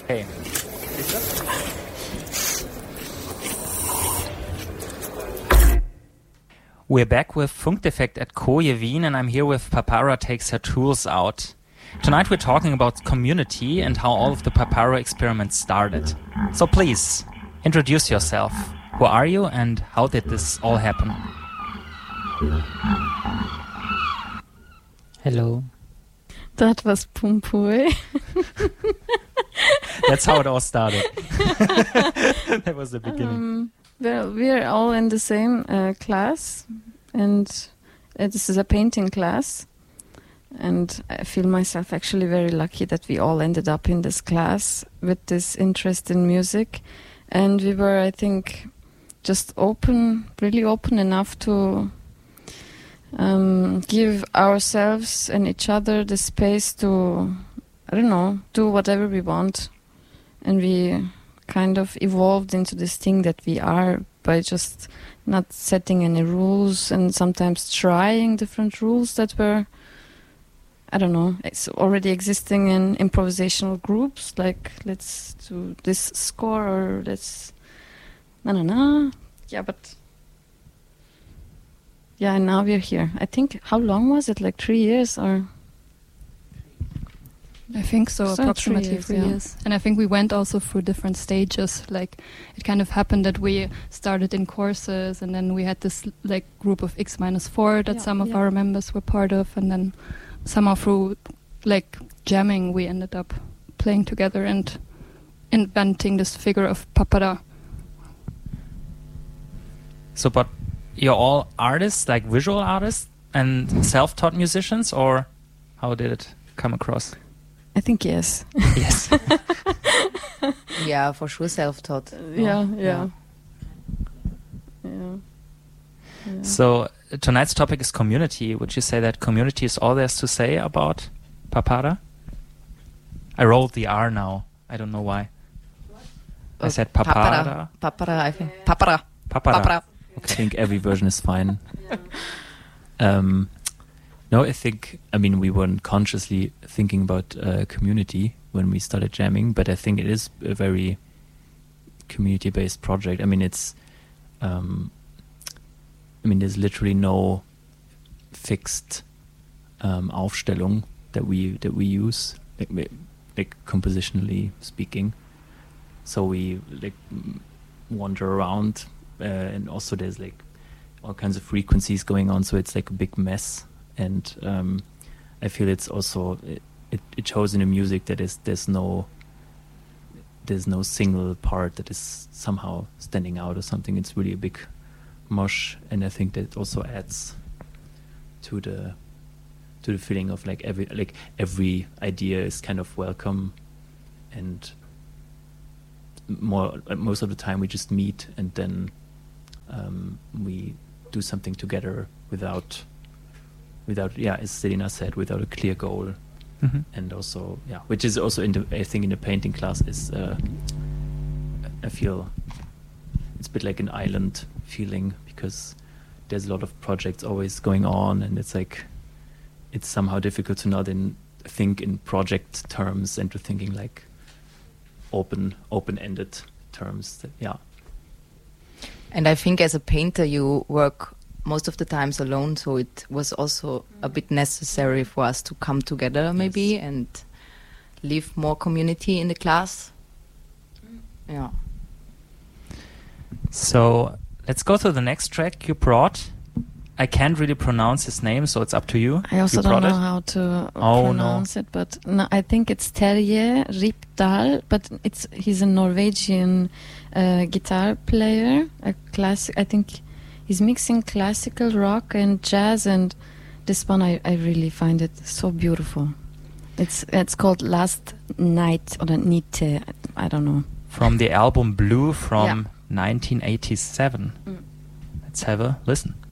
Hey. We're back with Funkdefekt at Koje Wien, and I'm here with Papara Takes Her Tools Out. Tonight we're talking about community and how all of the Papara experiments started. So please, introduce yourself. Who are you and how did this all happen? Hello. That was Pumpui. That's how it all started. That was the beginning. Well, we're all in the same class, and this is a painting class. And I feel myself actually very lucky that we all ended up in this class with this interest in music. And we were, I think, just open, really open enough to give ourselves and each other the space to, I don't know, do whatever we want. And we kind of evolved into this thing that we are by just not setting any rules and sometimes trying different rules that were, I don't know, it's already existing in improvisational groups, like let's do this score or let's na. Yeah, but yeah, and now we're here. I think, how long was it? Like 3 years or? I think so, approximately 3 years. Yeah. And I think we went also through different stages. Like, it kind of happened that we started in courses, and then we had this like group of X-4 that some of our members were part of, and then somehow through like jamming we ended up playing together and inventing this figure of Papara. So, but you're all artists, like visual artists and self-taught musicians, or how did it come across? I think yes. Yes. Yeah, for sure self-taught. Yeah. So tonight's topic is community. Would you say that community is all there's to say about Papara? I rolled the R now. I don't know why. I said Papara. Papara, I think. Papara. Papara. I think every version is fine. No, I mean, we weren't consciously thinking about community when we started jamming, but I think it is a very community-based project. I mean, there's literally no fixed Aufstellung that we use, like compositionally speaking. So we like wander around, and also there's like all kinds of frequencies going on, so it's like a big mess. And I feel it's also it shows in the music that there's no single part that is somehow standing out or something. It's really a big mosh, and I think that also adds to the feeling of like every idea is kind of welcome, and most of the time we just meet and then we do something together without, as Selina said, without a clear goal. Mm-hmm. And also, which is also I think in the painting class is, I feel it's a bit like an island feeling, because there's a lot of projects always going on, and it's like, it's somehow difficult to not think in project terms and to thinking like open-ended terms. And I think as a painter you work most of the times alone, so it was also a bit necessary for us to come together maybe and leave more community in the class. Yeah. So let's go to the next track you brought. I can't really pronounce his name, so it's up to you. I also don't know how to pronounce it, but no, I think it's Terje Rypdal, but he's a Norwegian guitar player, a classic. I think he's mixing classical rock and jazz, and this one I really find it so beautiful. It's called Last Night or Night, I don't know. From the album Blue from 1987. Let's have a listen.